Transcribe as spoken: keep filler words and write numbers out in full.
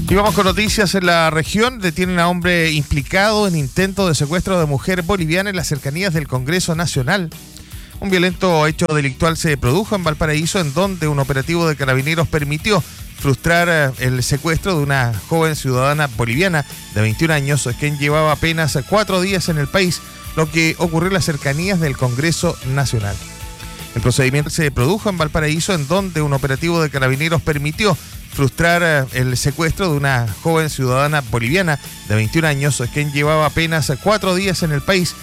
Y vamos con noticias en la región. Detienen a hombre implicado en intento de secuestro de mujer boliviana en las cercanías del Congreso Nacional. Un violento hecho delictual se produjo en Valparaíso, en donde un operativo de carabineros permitió frustrar el secuestro de una joven ciudadana boliviana de veintiún años, quien llevaba apenas cuatro días en el país, lo que ocurrió en las cercanías del Congreso Nacional. El procedimiento se produjo en Valparaíso, en donde un operativo de carabineros permitió frustrar el secuestro de una joven ciudadana boliviana de veintiún años, quien llevaba apenas cuatro días en el país,